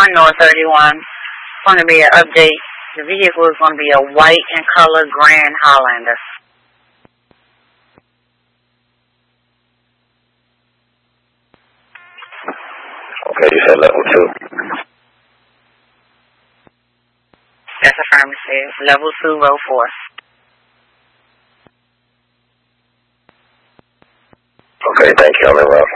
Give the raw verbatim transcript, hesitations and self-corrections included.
one, North thirty-one. It's going to be an update. The vehicle is going to be a white in color Grand Highlander. Okay, you said level two. That's affirmative. Level two, row four. Okay, thank you. I'm in route.